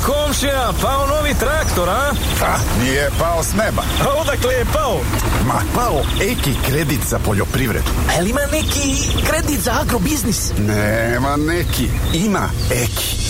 komšija, pao novi traktor, a? Nije pao s neba. A odakle je pao? Ma, pao Eki kredit za poljoprivredu. A li ima neki kredit za agrobiznis? Nema neki, ima Eki.